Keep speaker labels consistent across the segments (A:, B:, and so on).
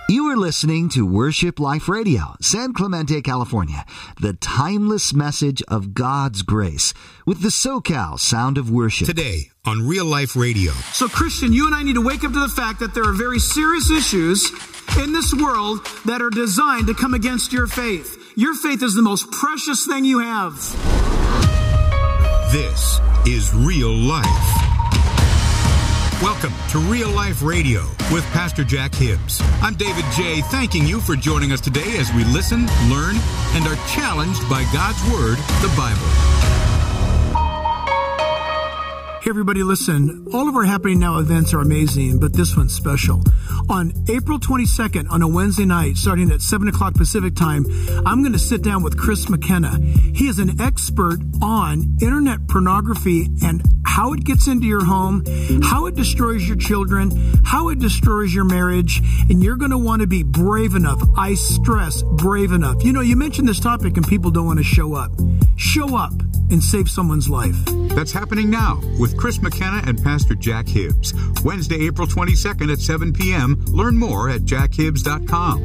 A: You are listening to Worship Life Radio, San Clemente, California, the timeless message of God's grace with the SoCal sound of worship.
B: Today on Real Life Radio.
C: So, Christian, you and I need to wake up to the fact that there are very serious issues in this world that are designed to come against your faith. Your faith is the most precious thing you have.
B: This is Real Life. Welcome to Real Life Radio with Pastor Jack Hibbs. I'm David J. Thanking you for joining us today as we listen, learn, and are challenged by God's Word, the Bible.
C: Hey, everybody, listen. All of our Happening Now events are amazing, but this one's special. On April 22nd, on a Wednesday night, starting at 7 o'clock Pacific time, I'm going to sit down with Chris McKenna. He is an expert on internet pornography and how it gets into your home, how it destroys your children, how it destroys your marriage, and you're going to want to be brave enough. I stress, brave enough. You know, you mentioned this topic and people don't want to show up. Show up and save someone's life.
B: That's happening now with Chris McKenna and Pastor Jack Hibbs. Wednesday, April 22nd at 7 p.m. Learn more at jackhibbs.com.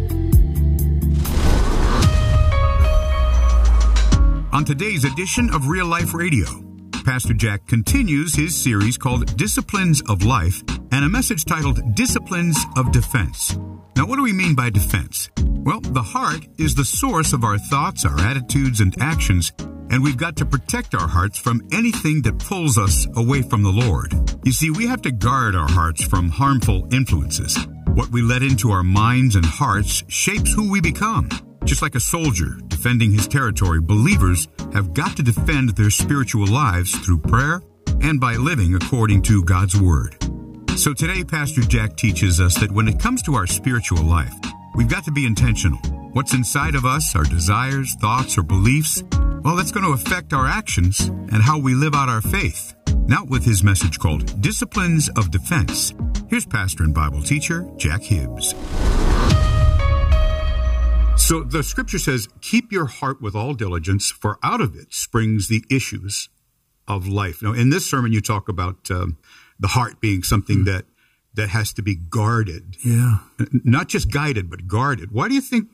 B: On today's edition of Real Life Radio, Pastor Jack continues his series called Disciplines of Life and a message titled Disciplines of Defense. Now, what do we mean by defense? Well, the heart is the source of our thoughts, our attitudes, and actions, and we've got to protect our hearts from anything that pulls us away from the Lord. You see, we have to guard our hearts from harmful influences. What we let into our minds and hearts shapes who we become. Just like a soldier defending his territory, believers have got to defend their spiritual lives through prayer and by living according to God's Word. So today, Pastor Jack teaches us that when it comes to our spiritual life, we've got to be intentional. What's inside of us, our desires, thoughts, or beliefs, well, that's going to affect our actions and how we live out our faith. Now with his message called Disciplines of Defense, here's pastor and Bible teacher Jack Hibbs. So the scripture says, keep your heart with all diligence, for out of it springs the issues of life. Now, in this sermon, you talk about the heart being something that has to be guarded. Yeah. Not just guided, but guarded. Why do you think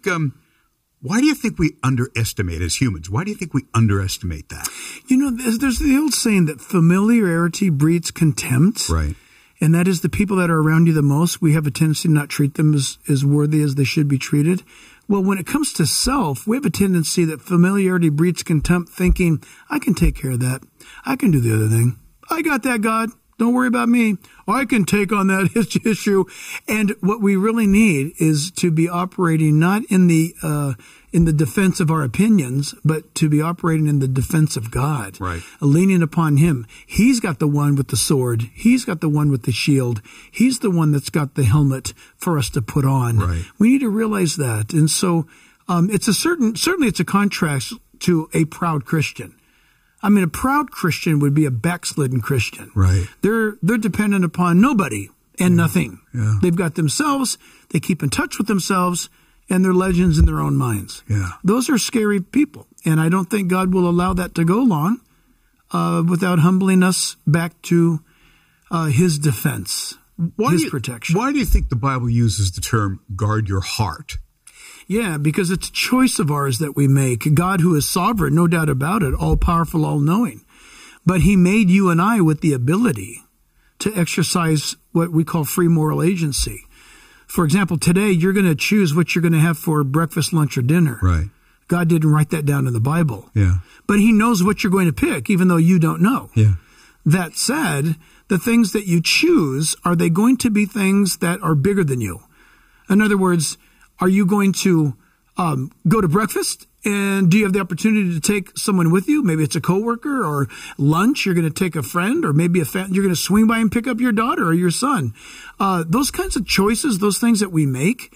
B: we underestimate as humans? Why do you think we underestimate that? You know,
C: There's the old saying that familiarity breeds contempt.
B: Right.
C: And that is the people that are around you the most, we have a tendency to not treat them as worthy as they should be treated. Well, when it comes to self, we have a tendency that familiarity breeds contempt, thinking, I can take care of that. I can do the other thing. I got that, God. Don't worry about me. I can take on that issue. And what we really need is to be operating not in the defense of our opinions, but to be operating in the defense of God.
B: Right.
C: Leaning upon Him. He's got the one with the sword. He's got the one with the shield. He's the one that's got the helmet for us to put on.
B: Right.
C: We need to realize that. And so certainly it's a contrast to a proud Christian. I mean, a proud Christian would be a backslidden Christian.
B: Right.
C: They're dependent upon nobody and nothing.
B: Yeah.
C: They've got themselves. They keep in touch with themselves, and they're legends in their own minds.
B: Yeah.
C: Those are scary people, and I don't think God will allow that to go long without humbling us back to His defense, His protection.
B: Why do you think the Bible uses the term guard your heart?
C: Yeah, because it's a choice of ours that we make. God, who is sovereign, no doubt about it, all-powerful, all-knowing. But He made you and I with the ability to exercise what we call free moral agency. For example, today you're going to choose what you're going to have for breakfast, lunch, or dinner.
B: Right.
C: God didn't write that down in the Bible.
B: Yeah.
C: But He knows what you're going to pick, even though you don't know.
B: Yeah.
C: That said, the things that you choose, are they going to be things that are bigger than you? In other words, are you going to go to breakfast, and do you have the opportunity to take someone with you? Maybe it's a coworker, or lunch, you're going to take a friend, or maybe you're going to swing by and pick up your daughter or your son. Those kinds of choices, those things that we make,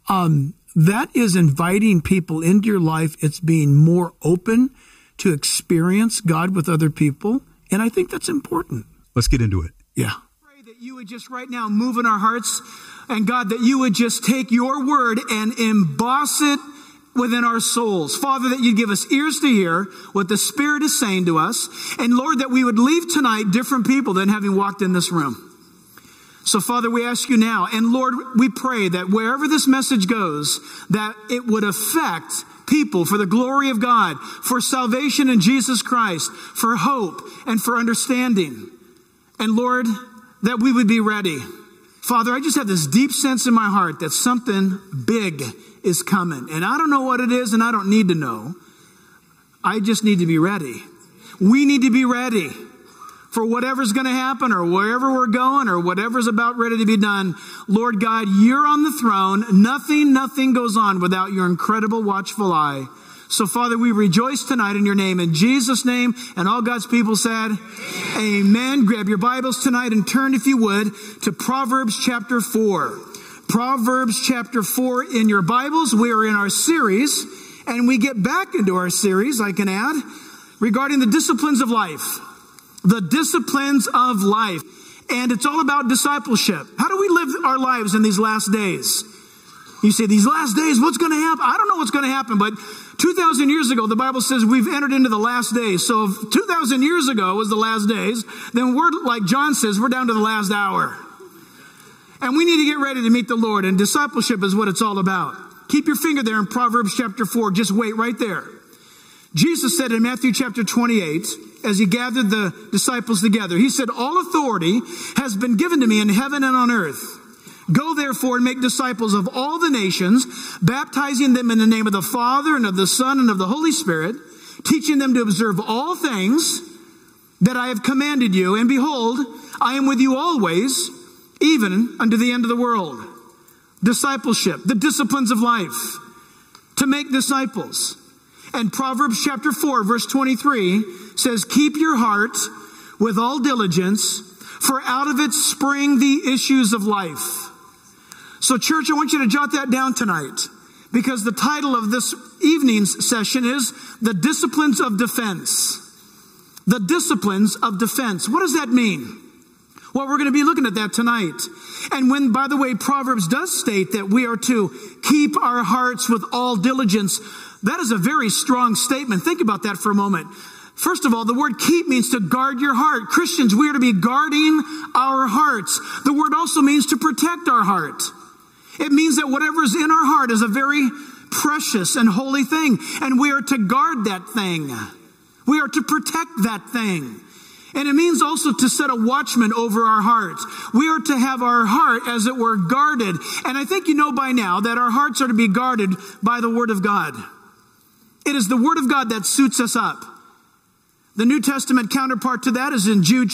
C: that is inviting people into your life. It's being more open to experience God with other people, and I think that's important.
B: Let's get into it.
C: Yeah. That you would just right now move in our hearts, and God, that you would just take your word and emboss it within our souls. Father, that you'd give us ears to hear what the Spirit is saying to us. And Lord, that we would leave tonight different people than having walked in this room. So, Father, we ask you now, and Lord, we pray that wherever this message goes, that it would affect people for the glory of God, for salvation in Jesus Christ, for hope and for understanding. And Lord, that we would be ready. Father, I just have this deep sense in my heart that something big is coming. And I don't know what it is, and I don't need to know. I just need to be ready. We need to be ready for whatever's going to happen or wherever we're going or whatever's about ready to be done. Lord God, you're on the throne. Nothing goes on without your incredible watchful eye. So, Father, we rejoice tonight in your name. In Jesus' name, and all God's people said, Amen. Grab your Bibles tonight and turn, if you would, to Proverbs chapter 4. Proverbs chapter 4 in your Bibles. We are in our series, and we get back into our series, I can add, regarding the disciplines of life. The disciplines of life. And it's all about discipleship. How do we live our lives in these last days? You say, these last days, what's going to happen? I don't know what's going to happen, but 2,000 years ago, the Bible says we've entered into the last days. So if 2,000 years ago was the last days, then we're, like John says, we're down to the last hour. And we need to get ready to meet the Lord, and discipleship is what it's all about. Keep your finger there in Proverbs chapter 4. Just wait right there. Jesus said in Matthew chapter 28, as he gathered the disciples together, he said, all authority has been given to me in heaven and on earth. Go therefore and make disciples of all the nations, baptizing them in the name of the Father and of the Son and of the Holy Spirit, teaching them to observe all things that I have commanded you. And behold, I am with you always, even unto the end of the world. Discipleship, the disciplines of life, to make disciples. And Proverbs chapter 4, verse 23 says, keep your heart with all diligence, for out of it spring the issues of life. So church, I want you to jot that down tonight, because the title of this evening's session is The Disciplines of Defense. The Disciplines of Defense. What does that mean? Well, we're going to be looking at that tonight. And when, by the way, Proverbs does state that we are to keep our hearts with all diligence, that is a very strong statement. Think about that for a moment. First of all, the word keep means to guard your heart. Christians, we are to be guarding our hearts. The word also means to protect our heart. It means that whatever is in our heart is a very precious and holy thing. And we are to guard that thing. We are to protect that thing. And it means also to set a watchman over our heart. We are to have our heart, as it were, guarded. And I think you know by now that our hearts are to be guarded by the Word of God. It is the Word of God that suits us up. The New Testament counterpart to that is in Jude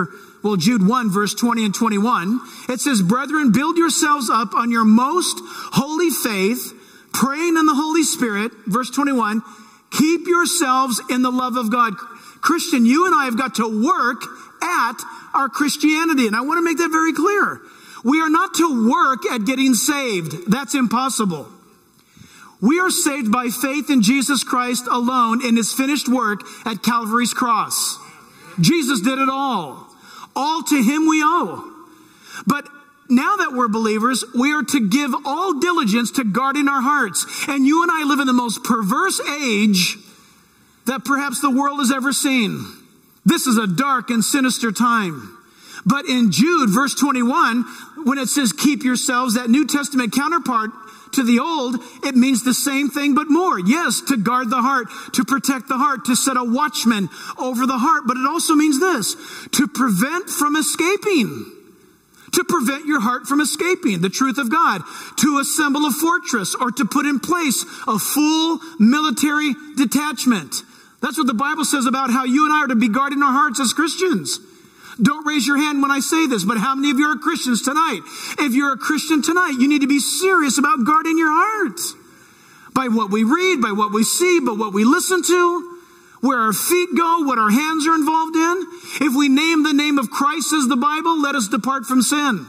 C: 1, verse 20 and 21. It says, brethren, build yourselves up on your most holy faith, praying in the Holy Spirit. Verse 21, keep yourselves in the love of God. Christian, you and I have got to work at our Christianity. And I want to make that very clear. We are not to work at getting saved. That's impossible. We are saved by faith in Jesus Christ alone in his finished work at Calvary's cross. Jesus did it all. All to him we owe. But now that we're believers, we are to give all diligence to guarding our hearts. And you and I live in the most perverse age that perhaps the world has ever seen. This is a dark and sinister time. But in Jude, verse 21, when it says keep yourselves, that New Testament counterpart to the old, it means the same thing but more. Yes, to guard the heart, to protect the heart, to set a watchman over the heart. But it also means this, to prevent from escaping. To prevent your heart from escaping the truth of God. To assemble a fortress, or to put in place a full military detachment. That's what the Bible says about how you and I are to be guarding our hearts as Christians. Don't raise your hand when I say this, but how many of you are Christians tonight? If you're a Christian tonight, you need to be serious about guarding your heart. By what we read, by what we see, by what we listen to, where our feet go, what our hands are involved in. If we name the name of Christ, says the Bible, let us depart from sin.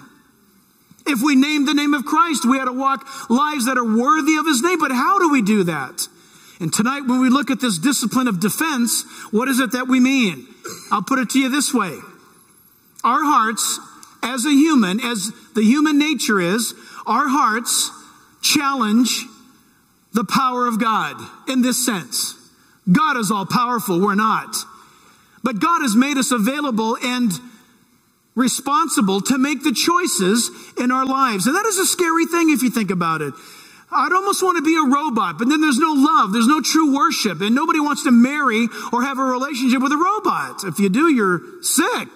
C: If we name the name of Christ, we ought to walk lives that are worthy of his name. But how do we do that? And tonight, when we look at this discipline of defense, what is it that we mean? I'll put it to you this way. Our hearts, as a human, as the human nature is, our hearts challenge the power of God in this sense. God is all powerful, we're not. But God has made us available, and responsible to make the choices in our lives. And that is a scary thing if you think about it. I'd almost want to be a robot, but then there's no love, there's no true worship, and nobody wants to marry or have a relationship with a robot. If you do, you're sick.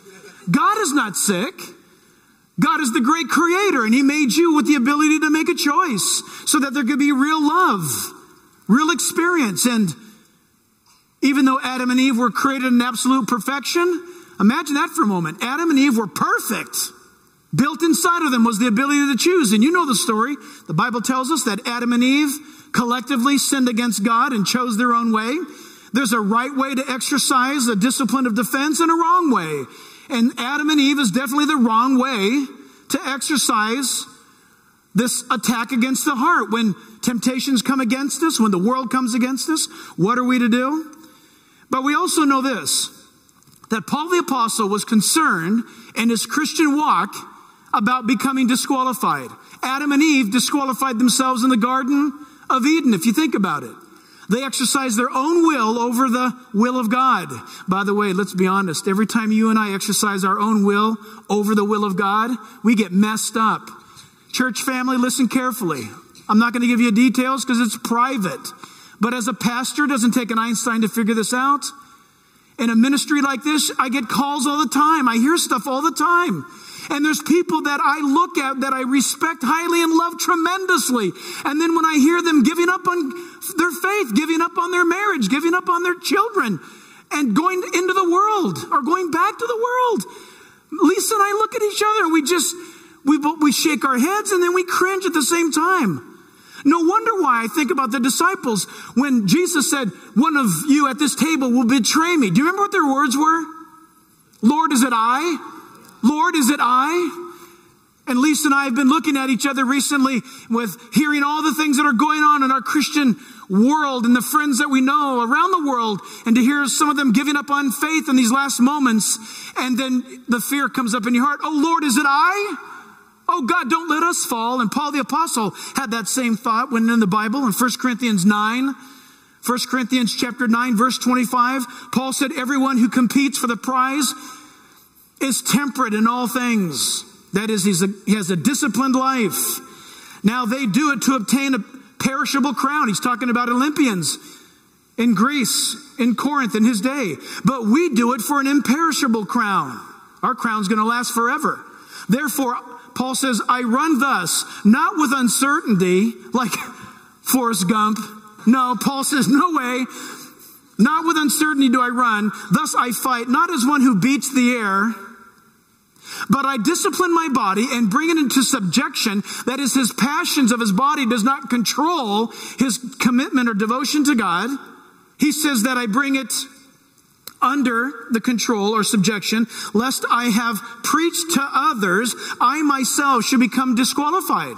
C: God is not sick. God is the great creator, and he made you with the ability to make a choice so that there could be real love, real experience. And even though Adam and Eve were created in absolute perfection, imagine that for a moment. Adam and Eve were perfect. Built inside of them was the ability to choose. And you know the story. The Bible tells us that Adam and Eve collectively sinned against God and chose their own way. There's a right way to exercise a discipline of defense and a wrong way. And Adam and Eve is definitely the wrong way to exercise this attack against the heart. When temptations come against us, when the world comes against us, what are we to do? But we also know this, that Paul the Apostle was concerned in his Christian walk about becoming disqualified. Adam and Eve disqualified themselves in the Garden of Eden, if you think about it. They exercised their own will over the will of God. By the way, let's be honest. Every time you and I exercise our own will over the will of God, we get messed up. Church family, listen carefully. I'm not going to give you details because it's private. But as a pastor, it doesn't take an Einstein to figure this out. In a ministry like this, I get calls all the time. I hear stuff all the time. And there's people that I look at that I respect highly and love tremendously. And then when I hear them giving up on their faith, giving up on their marriage, giving up on their children, and going into the world or going back to the world, Lisa and I look at each other and we shake our heads and then we cringe at the same time. No wonder why I think about the disciples when Jesus said, one of you at this table will betray me. Do you remember what their words were? Lord, is it I? Lord, is it I? And Lisa and I have been looking at each other recently with hearing all the things that are going on in our Christian world and the friends that we know around the world, and to hear some of them giving up on faith in these last moments. And then the fear comes up in your heart. Oh Lord, is it I? Oh God, don't let us fall. And Paul the Apostle had that same thought when in the Bible in 1 Corinthians 9. 1 Corinthians chapter 9, verse 25. Paul said, everyone who competes for the prize is temperate in all things. That is, he has a disciplined life. Now they do it to obtain a perishable crown. He's talking about Olympians in Greece, in Corinth in his day. But we do it for an imperishable crown. Our crown's going to last forever. Therefore, Paul says, I run thus, not with uncertainty, like Forrest Gump. No, Paul says, no way. Not with uncertainty do I run. Thus I fight, not as one who beats the air, but I discipline my body and bring it into subjection. That is, his passions of his body does not control his commitment or devotion to God. He says that I bring it under the control or subjection, lest I have preached to others, I myself should become disqualified.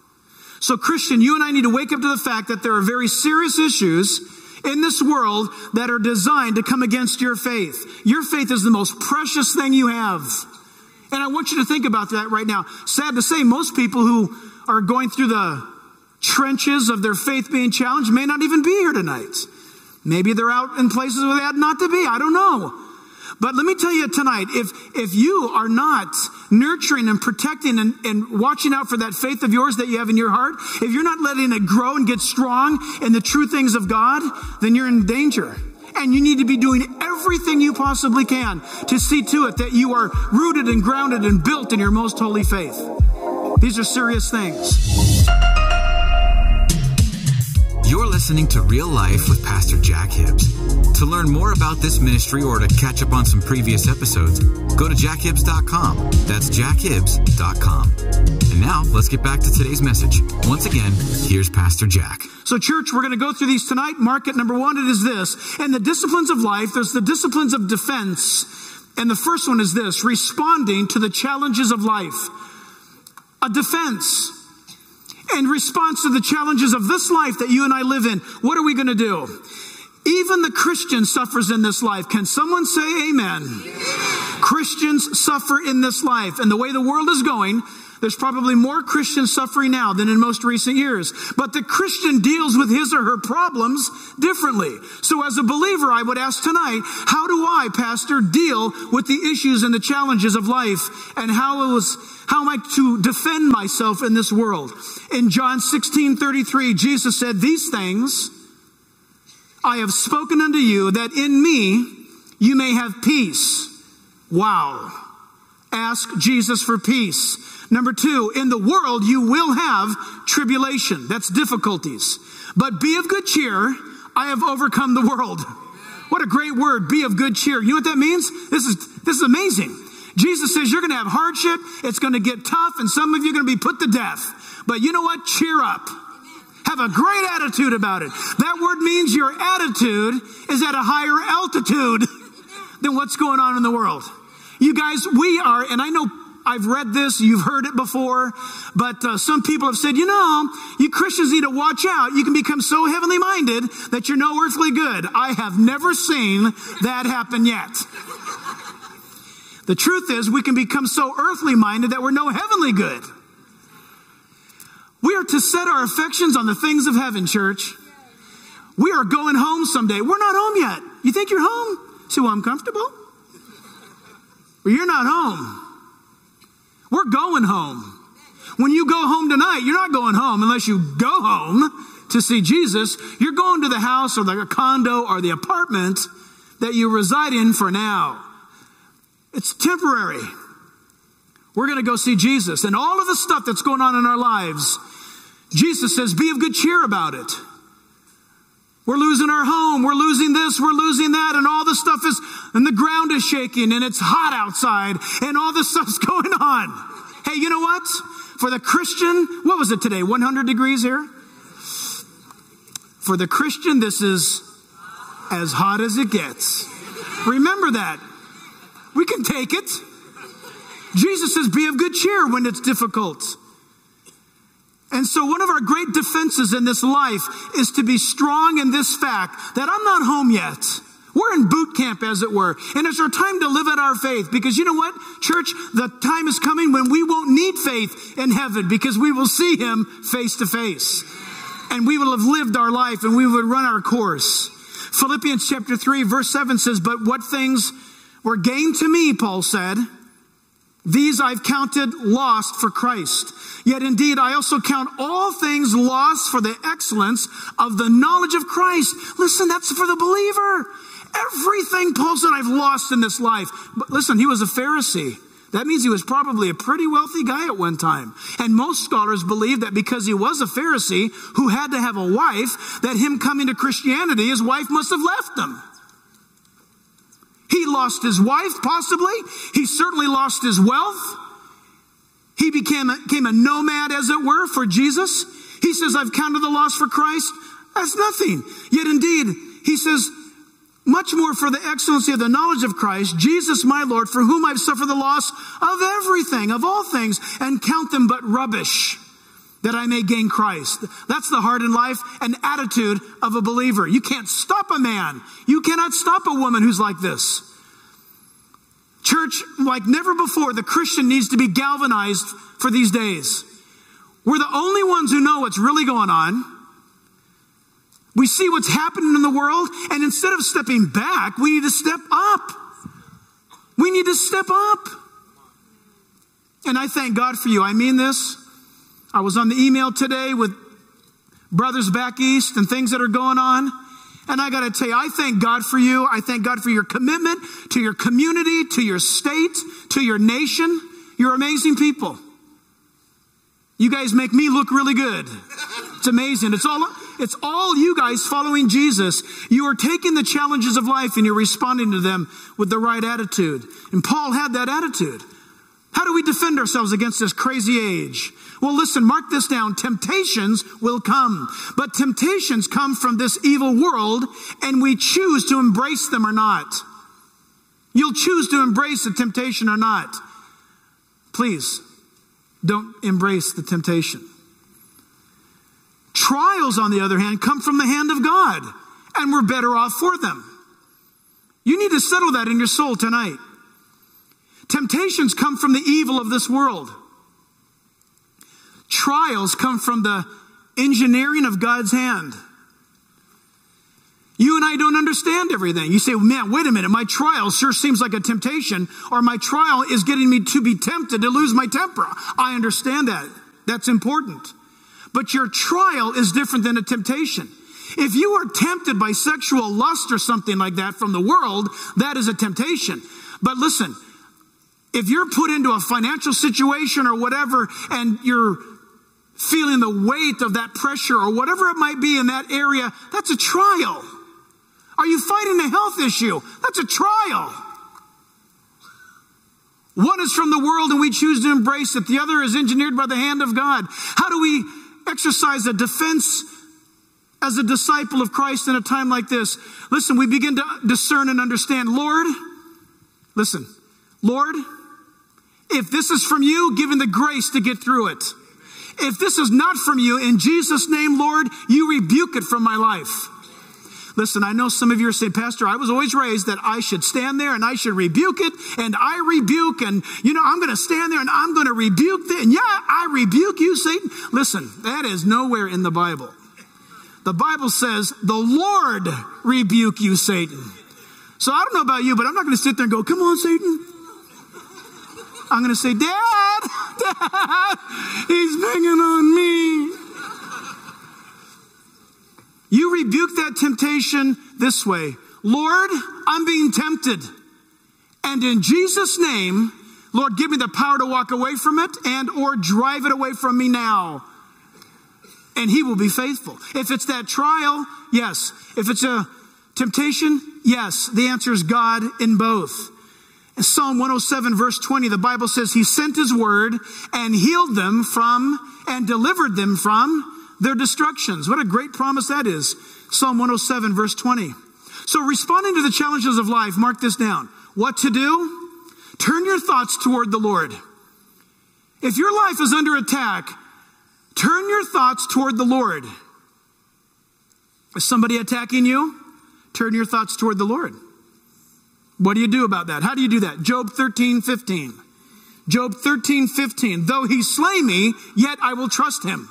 C: So Christian, you and I need to wake up to the fact that there are very serious issues in this world that are designed to come against your faith. Your faith is the most precious thing you have. And I want you to think about that right now. Sad to say, most people who are going through the trenches of their faith being challenged may not even be here tonight. Maybe they're out in places where they had not to be. I don't know. But let me tell you tonight, if you are not nurturing and protecting and watching out for that faith of yours that you have in your heart, if you're not letting it grow and get strong in the true things of God, then you're in danger. And you need to be doing everything you possibly can to see to it that you are rooted and grounded and built in your most holy faith. These are serious things.
A: You're listening to Real Life with Pastor Jack Hibbs. To learn more about this ministry or to catch up on some previous episodes, go to jackhibbs.com. That's jackhibbs.com. And now, let's get back to today's message. Once again, here's Pastor Jack.
C: So church, we're going to go through these tonight. Mark it. Number one, it is this. In the disciplines of life, there's the disciplines of defense. And the first one is this, responding to the challenges of life. A defense. In response to the challenges of this life that you and I live in, what are we going to do? Even the Christian suffers in this life. Can someone say amen? Christians suffer in this life. And the way the world is going, There's probably more Christians suffering now than in most recent years. But the Christian deals with his or her problems differently. So as a believer, I would ask tonight, how do I, Pastor, deal with the issues and the challenges of life? And how am I to defend myself in this world? In John 16:33, Jesus said, "These things I have spoken unto you, that in me you may have peace." Wow. Ask Jesus for peace. Number 2, in the world you will have tribulation. That's difficulties. But be of good cheer. I have overcome the world. What a great word, be of good cheer. You know what that means? This is amazing. Jesus says you're going to have hardship. It's going to get tough. And some of you are going to be put to death. But you know what? Cheer up. Have a great attitude about it. That word means your attitude is at a higher altitude than what's going on in the world. You guys, we are, and I know I've read this, you've heard it before, but some people have said, you Christians need to watch out. You can become so heavenly minded that you're no earthly good. I have never seen that happen yet. The truth is, we can become so earthly minded that we're no heavenly good. We are to set our affections on the things of heaven, church. We are going home someday. We're not home yet. You think you're home? See, well, I'm comfortable. Well, you're not home. We're going home. When you go home tonight, you're not going home unless you go home to see Jesus. You're going to the house or the condo or the apartment that you reside in for now. It's temporary. We're going to go see Jesus. And all of the stuff that's going on in our lives, Jesus says, be of good cheer about it. We're losing our home. We're losing this. We're losing that. And all the stuff is, and the ground is shaking and it's hot outside and all this stuff's going on. Hey, you know what? For the Christian, what was it today? 100 degrees here? For the Christian, this is as hot as it gets. Remember that. We can take it. Jesus says, be of good cheer when it's difficult. And so one of our great defenses in this life is to be strong in this fact that I'm not home yet. We're in boot camp, as it were. And it's our time to live out our faith. Because you know what, church? The time is coming when we won't need faith in heaven because we will see him face to face. And we will have lived our life and we will run our course. Philippians chapter 3, verse 7 says, but what things were gained to me, Paul said, these I've counted lost for Christ. Yet indeed, I also count all things lost for the excellence of the knowledge of Christ. Listen, that's for the believer. Everything Paul said I've lost in this life. But listen, he was a Pharisee. That means he was probably a pretty wealthy guy at one time. And most scholars believe that because he was a Pharisee who had to have a wife, that him coming to Christianity, his wife must have left him. He lost his wife, possibly. He certainly lost his wealth. He became a nomad, as it were, for Jesus. He says, I've counted the loss for Christ as nothing. Yet indeed, he says, much more for the excellency of the knowledge of Christ, Jesus my Lord, for whom I've suffered the loss of everything, of all things, and count them but rubbish, that I may gain Christ. That's the heart in life and attitude of a believer. You can't stop a man. You cannot stop a woman who's like this. Church, like never before, the Christian needs to be galvanized for these days. We're the only ones who know what's really going on. We see what's happening in the world, and instead of stepping back, we need to step up. We need to step up. And I thank God for you. I mean this. I was on the email today with brothers back east and things that are going on. And I got to tell you, I thank God for you. I thank God for your commitment to your community, to your state, to your nation. You're amazing people. You guys make me look really good. It's amazing. It's all you guys following Jesus. You are taking the challenges of life and you're responding to them with the right attitude. And Paul had that attitude. How do we defend ourselves against this crazy age? Well, listen, mark this down. Temptations will come. But temptations come from this evil world, and we choose to embrace them or not. You'll choose to embrace the temptation or not. Please, don't embrace the temptation. Trials, on the other hand, come from the hand of God, and we're better off for them. You need to settle that in your soul tonight. Temptations come from the evil of this world. Trials come from the engineering of God's hand. You and I don't understand everything. You say, man, wait a minute, my trial sure seems like a temptation, or my trial is getting me to be tempted to lose my temper. I understand that. That's important. But your trial is different than a temptation. If you are tempted by sexual lust or something like that from the world, that is a temptation. But listen, if you're put into a financial situation or whatever, and you're feeling the weight of that pressure or whatever it might be in that area, that's a trial. Are you fighting a health issue? That's a trial. One is from the world and we choose to embrace it. The other is engineered by the hand of God. How do we exercise a defense as a disciple of Christ in a time like this? Listen, we begin to discern and understand. Lord, listen, Lord, if this is from you, give me the grace to get through it. If this is not from you, in Jesus' name, Lord, you rebuke it from my life. Listen, I know some of you are saying, Pastor, I was always raised that I should stand there and I should rebuke it, and I rebuke, and I'm going to stand there and I'm going to rebuke it, and yeah, I rebuke you, Satan. Listen, that is nowhere in the Bible. The Bible says, the Lord rebuke you, Satan. So I don't know about you, but I'm not going to sit there and go, come on, Satan. I'm going to say, Dad, he's banging on me. You rebuke that temptation this way. Lord, I'm being tempted. And in Jesus' name, Lord, give me the power to walk away from it and or drive it away from me now. And he will be faithful. If it's that trial, yes. If it's a temptation, yes. The answer is God in both. In Psalm 107 verse 20, the Bible says he sent his word and healed them from and delivered them from their destructions. What a great promise that is. Psalm 107 verse 20. So responding to the challenges of life, mark this down. What to do? Turn your thoughts toward the Lord. If your life is under attack, turn your thoughts toward the Lord. Is somebody attacking you? Turn your thoughts toward the Lord. What do you do about that? How do you do that? Job 13:15. Job 13:15. Though he slay me, yet I will trust him.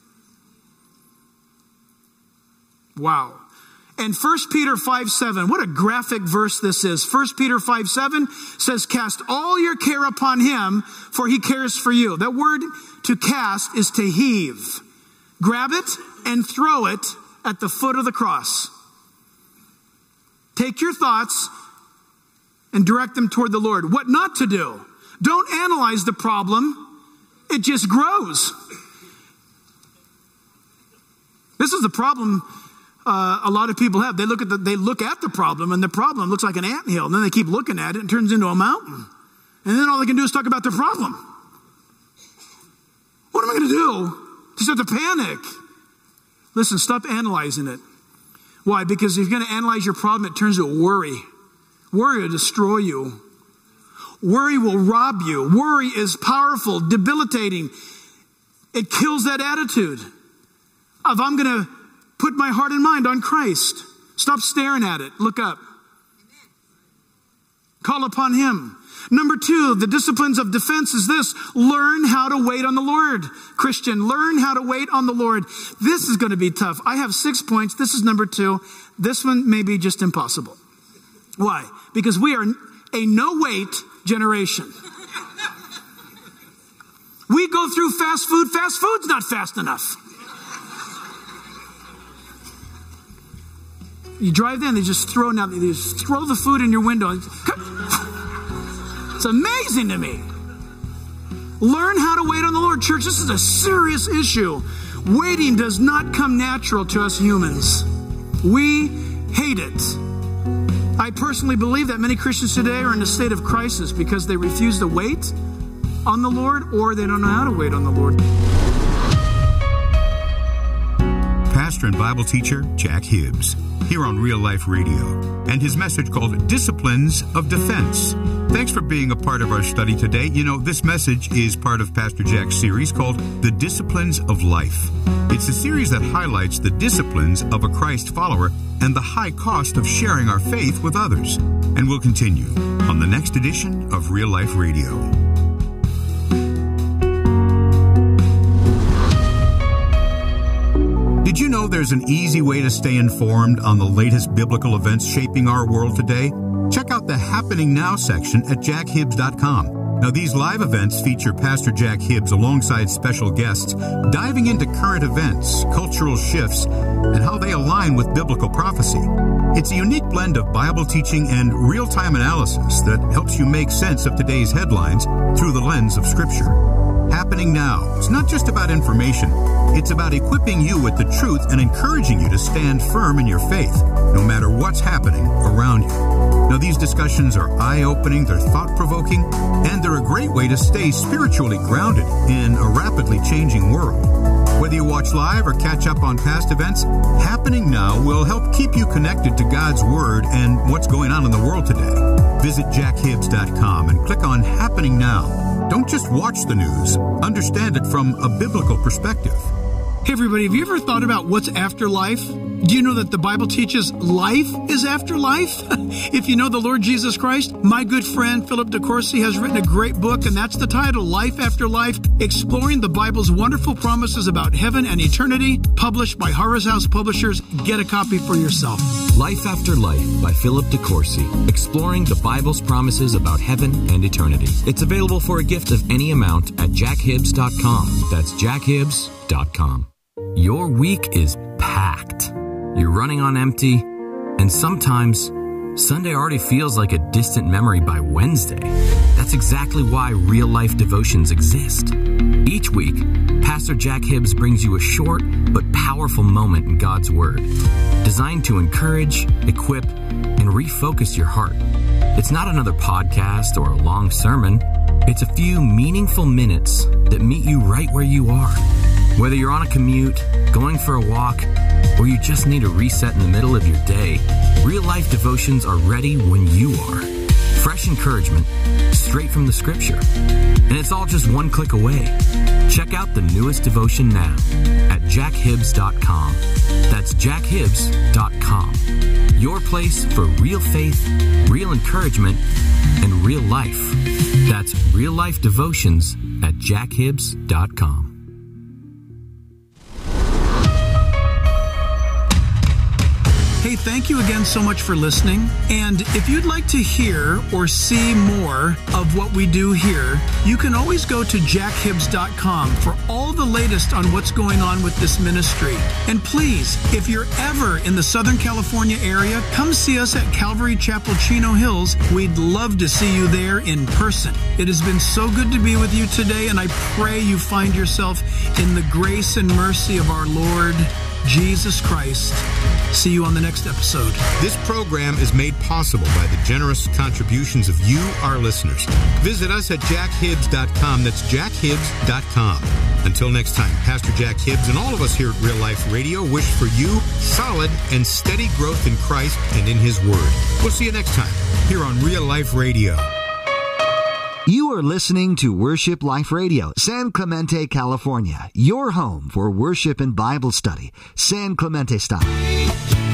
C: Wow. And 1 Peter 5:7. What a graphic verse this is. 1 Peter 5:7 says, cast all your care upon him, for he cares for you. That word to cast is to heave. Grab it and throw it at the foot of the cross. Take your thoughts and direct them toward the Lord. What not to do? Don't analyze the problem. It just grows. This is the problem a lot of people have. They look at the problem, and the problem looks like an anthill, and then they keep looking at it and it turns into a mountain. And then all they can do is talk about the problem. What am I going to do? To start to panic. Listen, stop analyzing it. Why? Because if you're going to analyze your problem, it turns into worry. Worry will destroy you. Worry will rob you. Worry is powerful, debilitating. It kills that attitude of I'm going to put my heart and mind on Christ. Stop staring at it. Look up. Call upon him. Number 2, the disciplines of defense is this. Learn how to wait on the Lord. Christian, learn how to wait on the Lord. This is going to be tough. I have 6 points. This is number 2. This one may be just impossible. Why? Because we are a no-wait generation. We go through fast food. Fast food's not fast enough. You drive in, they just throw the food in your window. It's amazing to me. Learn how to wait on the Lord. Church, this is a serious issue. Waiting does not come natural to us humans. We hate it. I personally believe that many Christians today are in a state of crisis because they refuse to wait on the Lord, or they don't know how to wait on the Lord.
B: Pastor and Bible teacher Jack Hibbs, here on Real Life Radio, and his message called Disciplines of Defense. Thanks for being a part of our study today. You know, this message is part of Pastor Jack's series called The Disciplines of Life. It's a series that highlights the disciplines of a Christ follower and the high cost of sharing our faith with others. And we'll continue on the next edition of Real Life Radio. Did you know there's an easy way to stay informed on the latest biblical events shaping our world today? Check out the Happening Now section at jackhibbs.com. Now, these live events feature Pastor Jack Hibbs alongside special guests, diving into current events, cultural shifts, and how they align with biblical prophecy. It's a unique blend of Bible teaching and real-time analysis that helps you make sense of today's headlines through the lens of Scripture. Happening Now is not just about information. It's about equipping you with the truth and encouraging you to stand firm in your faith, no matter what's happening around you. Now, these discussions are eye-opening, they're thought-provoking, and they're a great way to stay spiritually grounded in a rapidly changing world. Whether you watch live or catch up on past events, Happening Now will help keep you connected to God's Word and what's going on in the world today. Visit jackhibbs.com and click on Happening Now. Don't just watch the news. Understand it from a biblical perspective.
C: Hey everybody, have you ever thought about what's after life? Do you know that the Bible teaches life is after life? If you know the Lord Jesus Christ, my good friend Philip DeCourcy has written a great book, and that's the title, Life After Life, Exploring the Bible's Wonderful Promises About Heaven and Eternity, published by Horror's House Publishers. Get a copy for yourself.
D: Life After Life by Philip DeCourcy, exploring the Bible's promises about heaven and eternity. It's available for a gift of any amount at jackhibbs.com. That's jackhibbs.com. Your week is packed. You're running on empty, and sometimes Sunday already feels like a distant memory by Wednesday. That's exactly why Real Life Devotions exist. Each week, Pastor Jack Hibbs brings you a short but powerful moment in God's Word, designed to encourage, equip, and refocus your heart. It's not another podcast or a long sermon. It's a few meaningful minutes that meet you right where you are. Whether you're on a commute, going for a walk, or you just need a reset in the middle of your day, Real Life Devotions are ready when you are. Fresh encouragement, straight from the Scripture. And it's all just one click away. Check out the newest devotion now at jackhibbs.com. That's jackhibbs.com. Your place for real faith, real encouragement, and real life. That's Real Life Devotions at jackhibbs.com.
C: Hey, thank you again so much for listening. And if you'd like to hear or see more of what we do here, you can always go to jackhibbs.com for all the latest on what's going on with this ministry. And please, if you're ever in the Southern California area, come see us at Calvary Chapel, Chino Hills. We'd love to see you there in person. It has been so good to be with you today, and I pray you find yourself in the grace and mercy of our Lord Jesus Christ. See you on the next episode.
B: This program is made possible by the generous contributions of you, our listeners. Visit us at jackhibbs.com. That's jackhibbs.com. Until next time, Pastor Jack Hibbs and all of us here at Real Life Radio wish for you solid and steady growth in Christ and in His Word. We'll see you next time here on Real Life Radio.
E: You are listening to Worship Life Radio, San Clemente, California, your home for worship and Bible study, San Clemente style.